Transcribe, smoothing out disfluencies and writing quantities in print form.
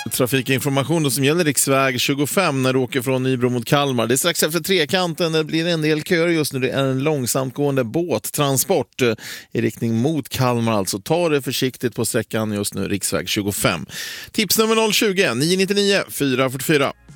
Trafikinformation som gäller riksväg 25 när du åker från Nybro mot Kalmar. Det är strax efter trekanten, det blir en del köer just nu. Det är en långsamt gående båttransport i riktning mot Kalmar. Alltså ta det försiktigt på sträckan just nu, riksväg 25. Tipsnummer 020 999 444.